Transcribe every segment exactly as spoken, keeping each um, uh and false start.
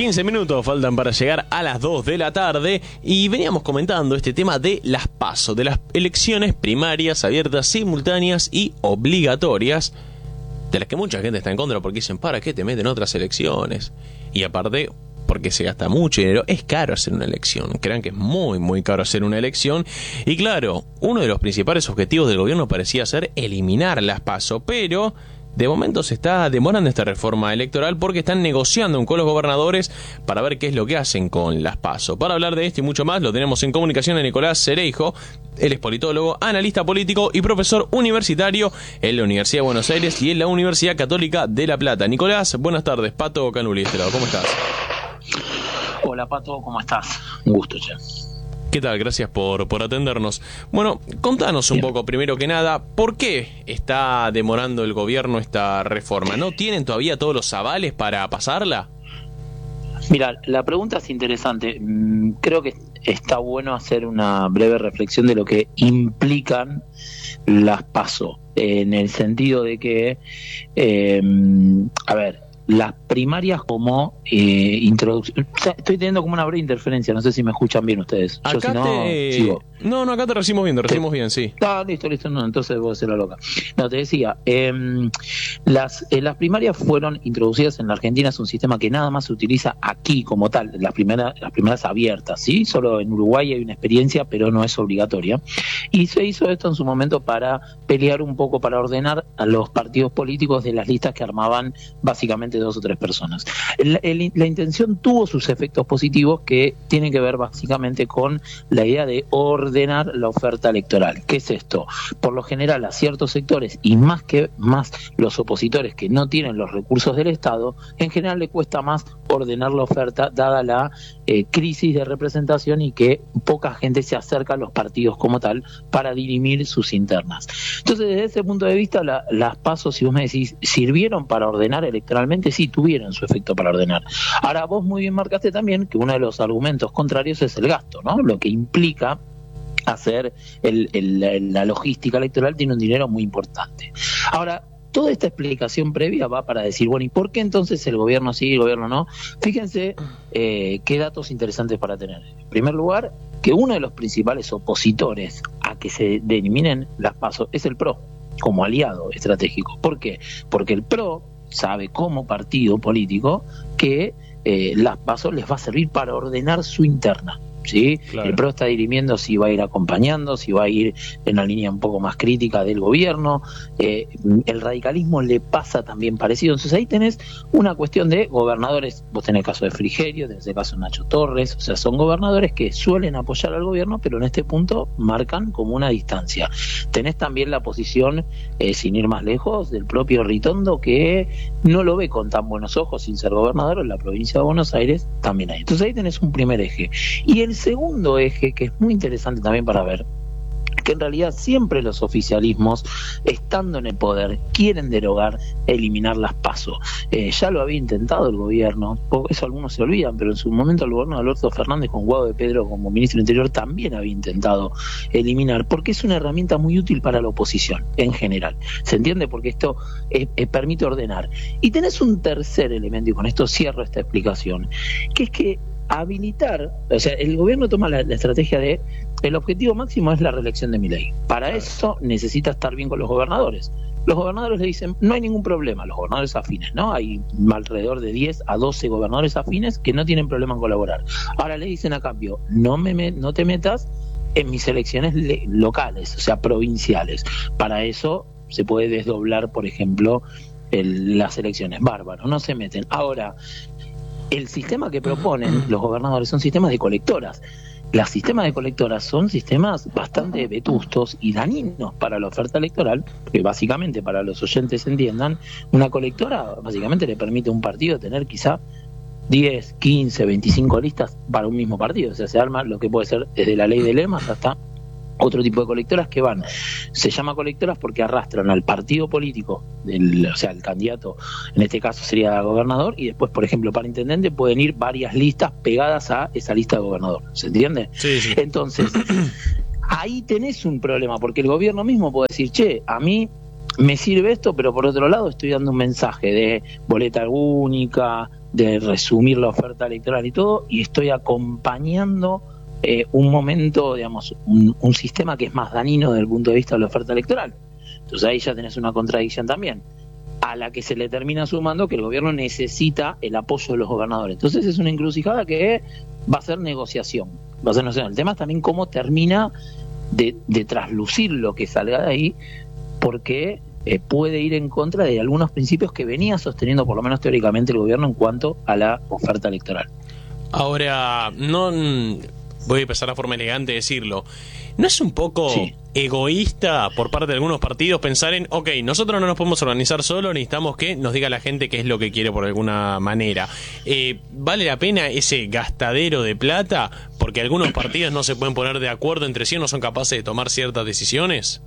quince minutos faltan para llegar a las dos de la tarde y veníamos comentando este tema de las PASO, de las elecciones primarias, abiertas, simultáneas y obligatorias, de las que mucha gente está en contra porque dicen, ¿para qué te meten otras elecciones? Y aparte, porque se gasta mucho dinero, es caro hacer una elección. Crean que es muy, muy caro hacer una elección. Y claro, uno de los principales objetivos del gobierno parecía ser eliminar las PASO, pero de momento se está demorando esta reforma electoral porque están negociando con los gobernadores para ver qué es lo que hacen con las PASO. Para hablar de esto y mucho más, lo tenemos en comunicación a Nicolás Cereijo. Él es politólogo, analista político y profesor universitario en la Universidad de Buenos Aires y en la Universidad Católica de La Plata. Nicolás, buenas tardes. Pato Canuli, de este lado, ¿cómo estás? Hola Pato, ¿cómo estás? Un gusto, che. ¿Qué tal? Gracias por, por atendernos. Bueno, contanos un Bien. poco, primero que nada, ¿por qué está demorando el gobierno esta reforma? ¿No tienen todavía todos los avales para pasarla? Mira, la pregunta es interesante. Creo que está bueno hacer una breve reflexión de lo que implican las PASO, en el sentido de que, eh, a ver, las primarias como eh, introducción. O sea, estoy teniendo como una breve interferencia, no sé si me escuchan bien ustedes. Acá Yo si no, te... sigo. No, no, acá te recibimos bien, te recibimos bien, sí. Ah, listo, listo, no, entonces vos se la loca. No, te decía, eh, las, eh, las primarias fueron introducidas en la Argentina, es un sistema que nada más se utiliza aquí como tal, las primeras, las primeras abiertas, ¿sí? Solo en Uruguay hay una experiencia, pero no es obligatoria. Y se hizo esto en su momento para pelear un poco, para ordenar a los partidos políticos de las listas que armaban básicamente dos o tres personas. La, el, la intención tuvo sus efectos positivos que tienen que ver básicamente con la idea de ordenar la oferta electoral. ¿Qué es esto? Por lo general a ciertos sectores y más que más los opositores que no tienen los recursos del Estado, en general le cuesta más ordenar la oferta dada la eh, crisis de representación y que poca gente se acerca a los partidos como tal para dirimir sus internas. Entonces desde ese punto de vista la, las PASO, si vos me decís, ¿sirvieron para ordenar electoralmente? Sí, tuvieron su efecto para ordenar. Ahora vos muy bien marcaste también que uno de los argumentos contrarios es el gasto, ¿no? Lo que implica hacer el, el, la logística electoral tiene un dinero muy importante. Ahora, toda esta explicación previa va para decir, bueno, ¿y por qué entonces el gobierno sí y el gobierno no? Fíjense eh, qué datos interesantes para tener. En primer lugar, que uno de los principales opositores a que se eliminen las PASO es el PRO, como aliado estratégico. ¿Por qué? Porque el PRO sabe como partido político que eh, las PASO les va a servir para ordenar su interna. ¿Sí? Claro. El PRO está dirimiendo si va a ir acompañando, si va a ir en la línea un poco más crítica del gobierno. Eh, el radicalismo le pasa también parecido. Entonces ahí tenés una cuestión de gobernadores. Vos tenés el caso de Frigerio, tenés el caso de Nacho Torres. O sea, son gobernadores que suelen apoyar al gobierno, pero en este punto marcan como una distancia. Tenés también la posición, eh, sin ir más lejos, del propio Ritondo, que no lo ve con tan buenos ojos sin ser gobernador en la provincia de Buenos Aires, también hay. Entonces ahí tenés un primer eje. Y el El segundo eje, que es muy interesante también para ver, que en realidad siempre los oficialismos, estando en el poder, quieren derogar, eliminar las PASO. Eh, ya lo había intentado el gobierno, eso algunos se olvidan, pero en su momento el gobierno de Alberto Fernández con Guado de Pedro como ministro del Interior también había intentado eliminar, porque es una herramienta muy útil para la oposición en general. ¿Se entiende? Porque esto eh, eh, permite ordenar. Y tenés un tercer elemento, y con esto cierro esta explicación, que es que habilitar, o sea, el gobierno toma la, la estrategia de el objetivo máximo es la reelección de Milei. Para eso necesita estar bien con los gobernadores. Los gobernadores le dicen, no hay ningún problema, los gobernadores afines, ¿no? Hay alrededor de diez a doce gobernadores afines que no tienen problema en colaborar. Ahora le dicen a cambio, no, me, no te metas en mis elecciones le, locales, o sea, provinciales. Para eso se puede desdoblar, por ejemplo, el, las elecciones. Bárbaro, no se meten. Ahora, el sistema que proponen los gobernadores son sistemas de colectoras. Los sistemas de colectoras son sistemas bastante vetustos y dañinos para la oferta electoral, que básicamente, para los oyentes entiendan, una colectora básicamente le permite a un partido tener quizá diez, quince, veinticinco listas para un mismo partido. O sea, se arma lo que puede ser desde la ley de lemas hasta otro tipo de colectoras que van, se llama colectoras porque arrastran al partido político, del, o sea, el candidato, en este caso sería gobernador, y después, por ejemplo, para intendente pueden ir varias listas pegadas a esa lista de gobernador, ¿se entiende? Sí, sí. Entonces, ahí tenés un problema, porque el gobierno mismo puede decir, che, a mí me sirve esto, pero por otro lado estoy dando un mensaje de boleta única, de resumir la oferta electoral y todo, y estoy acompañando eh, un momento, digamos, un, un sistema que es más dañino desde el punto de vista de la oferta electoral. Entonces ahí ya tenés una contradicción también, a la que se le termina sumando que el gobierno necesita el apoyo de los gobernadores. Entonces es una encrucijada que va a ser negociación. Va a ser negociación. El tema es también cómo termina de, de traslucir lo que salga de ahí, porque eh, puede ir en contra de algunos principios que venía sosteniendo, por lo menos teóricamente, el gobierno en cuanto a la oferta electoral. Ahora, no voy a empezar a forma elegante de decirlo. ¿No es un poco sí. egoísta por parte de algunos partidos pensar en, ok, nosotros no nos podemos organizar solos, necesitamos que nos diga la gente qué es lo que quiere por alguna manera? Eh, ¿Vale la pena ese gastadero de plata porque algunos partidos no se pueden poner de acuerdo entre sí, no son capaces de tomar ciertas decisiones?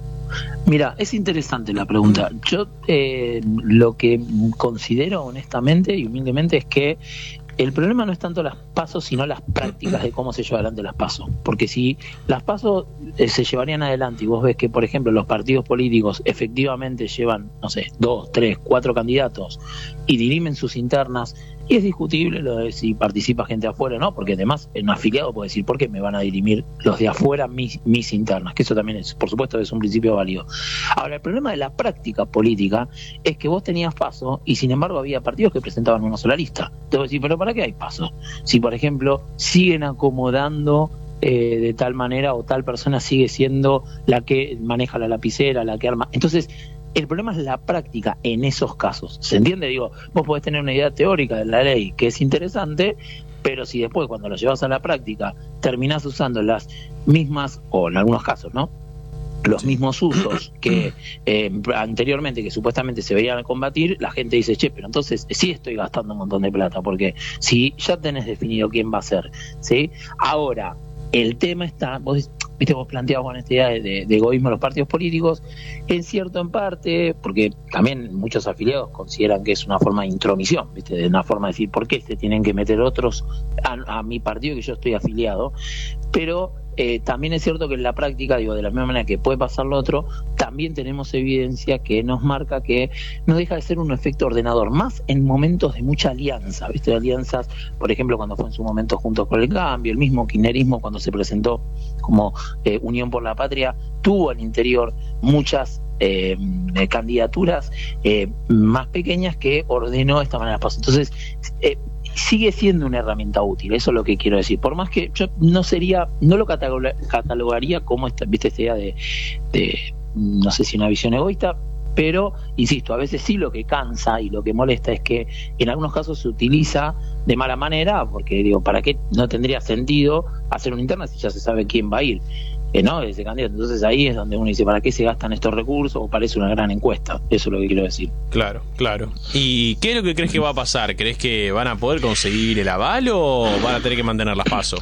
Mira, es interesante la pregunta. Yo eh, lo que considero honestamente y humildemente es que el problema no es tanto las PASO, sino las prácticas de cómo se lleva adelante las PASO. Porque si las PASO eh, se llevarían adelante y vos ves que, por ejemplo, los partidos políticos efectivamente llevan, no sé, dos, tres, cuatro candidatos y dirimen sus internas, y es discutible lo de si participa gente afuera o no, porque además un afiliado puede decir, ¿por qué me van a dirimir los de afuera mis, mis internas? Que eso también es, por supuesto, es un principio válido. Ahora, el problema de la práctica política es que vos tenías PASO y sin embargo había partidos que presentaban una sola lista. Te voy a decir, ¿pero para qué hay PASO? Si, por ejemplo, siguen acomodando eh, de tal manera o tal persona sigue siendo la que maneja la lapicera, la que arma. Entonces, el problema es la práctica en esos casos. ¿Se entiende? Digo, vos podés tener una idea teórica de la ley que es interesante, pero si después cuando lo llevas a la práctica terminás usando las mismas, o en algunos casos, ¿no?, los mismos usos que eh, anteriormente, que supuestamente se veían a combatir, la gente dice, che, pero entonces sí estoy gastando un montón de plata, porque si ya tenés definido quién va a ser, ¿sí? Ahora, el tema está, vos viste, vos planteabas con esta idea de, de, de egoísmo de los partidos políticos, en cierto en parte, porque también muchos afiliados consideran que es una forma de intromisión, viste, de una forma de decir, ¿por qué se tienen que meter otros a, a mi partido que yo estoy afiliado? Pero Eh, también es cierto que en la práctica, digo, de la misma manera que puede pasar lo otro, también tenemos evidencia que nos marca que no deja de ser un efecto ordenador, más en momentos de mucha alianza, ¿viste? De alianzas, por ejemplo, cuando fue en su momento Juntos por el Cambio, el mismo kirchnerismo cuando se presentó como eh, Unión por la Patria, tuvo al interior muchas eh, candidaturas eh, más pequeñas que ordenó de esta manera. Entonces, eh, sigue siendo una herramienta útil, eso es lo que quiero decir, por más que yo no sería, no lo catalogaría como esta, viste, esta idea de, de, no sé si una visión egoísta, pero insisto, a veces sí lo que cansa y lo que molesta es que en algunos casos se utiliza de mala manera, porque digo, ¿para qué no tendría sentido hacer una interna si ya se sabe quién va a ir? Eh, ¿no? Ese candidato. Entonces ahí es donde uno dice, ¿para qué se gastan estos recursos? O parece una gran encuesta. Eso es lo que quiero decir. Claro, claro. ¿Y qué es lo que crees que va a pasar? ¿Crees que van a poder conseguir el aval o van a tener que mantener las PASO?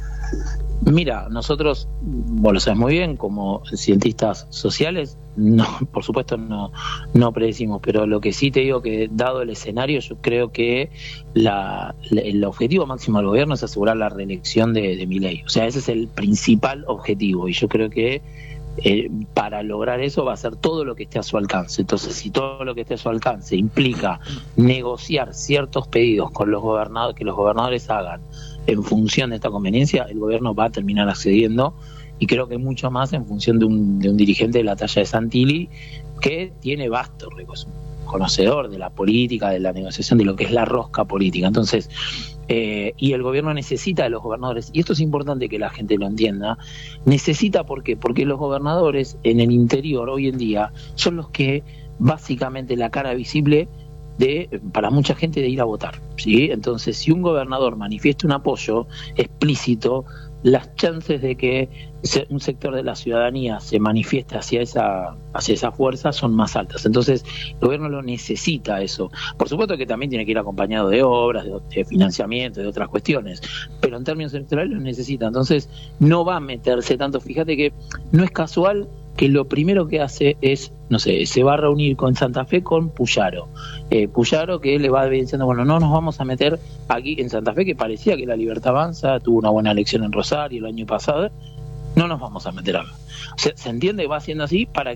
Mira, nosotros, vos lo sabes muy bien, como cientistas sociales, no, por supuesto no, no predecimos, pero lo que sí te digo que dado el escenario, yo creo que la, la, el objetivo máximo del gobierno es asegurar la reelección de, de Milei. O sea, ese es el principal objetivo y yo creo que eh, para lograr eso va a hacer todo lo que esté a su alcance. Entonces, si todo lo que esté a su alcance implica negociar ciertos pedidos con los gobernadores, que los gobernadores hagan en función de esta conveniencia, el gobierno va a terminar accediendo, y creo que mucho más en función de un, de un dirigente de la talla de Santilli, que tiene vasto conocedor de la política, de la negociación, de lo que es la rosca política. Entonces, eh, y el gobierno necesita de los gobernadores, y esto es importante que la gente lo entienda, necesita, ¿por qué? Porque los gobernadores en el interior hoy en día son los que básicamente la cara visible de, para mucha gente, de ir a votar, ¿sí? Entonces, si un gobernador manifiesta un apoyo explícito, las chances de que un sector de la ciudadanía se manifieste hacia esa hacia esa fuerza son más altas. Entonces, el gobierno lo necesita eso. Por supuesto que también tiene que ir acompañado de obras, de, de financiamiento, de otras cuestiones, pero en términos electorales lo necesita. Entonces, no va a meterse tanto. Fíjate que no es casual que lo primero que hace es, no sé, se va a reunir con Santa Fe con Puyaro. Eh, Puyaro que le va diciendo, bueno, no nos vamos a meter aquí en Santa Fe, que parecía que la Libertad Avanza tuvo una buena elección en Rosario el año pasado, no nos vamos a meter acá. O sea, se entiende que va haciendo así para